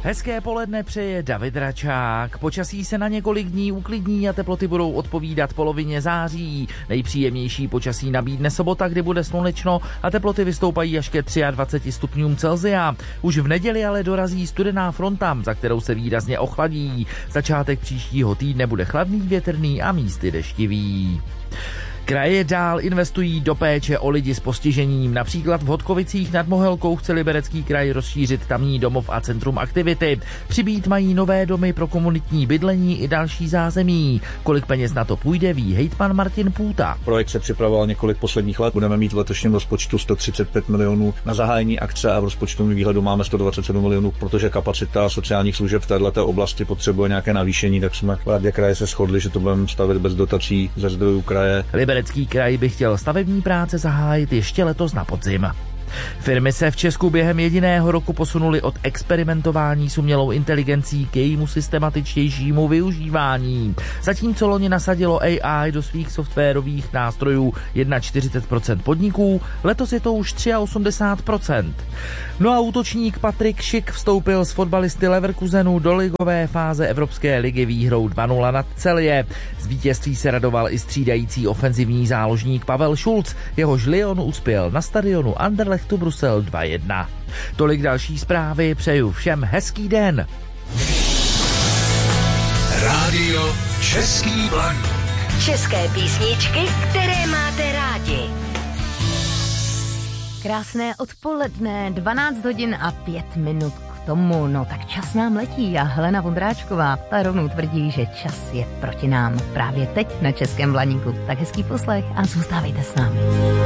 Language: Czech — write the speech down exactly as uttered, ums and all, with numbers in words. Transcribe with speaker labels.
Speaker 1: Hezké poledne přeje David Račák. Počasí se na několik dní uklidní a teploty budou odpovídat polovině září. Nejpříjemnější počasí nabídne sobota, kdy bude slunečno a teploty vystoupají až ke dvaceti třem stupňům Celsia. Už v neděli ale dorazí studená fronta, za kterou se výrazně ochladí. Začátek příštího týdne bude chladný, větrný a místy deštivý. Kraje dál investují do péče o lidi s postižením. Například v Hodkovicích nad Mohelkou chce Liberecký kraj rozšířit tamní domov a centrum aktivity. Přibýt mají nové domy pro komunitní bydlení i další zázemí. Kolik peněz na to půjde, ví hejtman Martin Půta.
Speaker 2: Projekt se připravoval několik posledních let. Budeme mít v letošním rozpočtu sto třicet pět milionů na zahájení akce a v rozpočtovém výhledu máme sto dvacet sedm milionů, protože kapacita sociálních služeb v této oblasti potřebuje nějaké navýšení, tak jsme v radě kraje se shodli, že to budeme stavět bez dotací ze zdrojů kraje.
Speaker 1: Liberecký kraj by chtěl stavební práce zahájit ještě letos na podzim. Firmy se v Česku během jediného roku posunuly od experimentování s umělou inteligencí k jejímu systematičtějšímu využívání. Zatímco loni nasadilo A I do svých softwarových nástrojů čtyřicet jedna procent podniků, letos je to už osmdesát tři procent. No a útočník Patrik Schick vstoupil s fotbalisty Leverkusenu do ligové fáze Evropské ligy výhrou dva nula nad Celje. Z vítězství se radoval i střídající ofenzivní záložník Pavel Šulc, jehož Lyon uspěl na stadionu Anderlechtu Brusel dva jedna. Tolik další zprávy, přeju všem hezký den.
Speaker 3: Rádio Český Blaník.
Speaker 4: České písničky, které máte rádi.
Speaker 5: Krásné odpoledne, dvanáct hodin a pět minut k tomu. No tak čas nám letí a Helena Vondráčková ta rovnou tvrdí, že čas je proti nám právě teď na Českém Blaníku. Tak hezký poslech a zůstávejte s námi.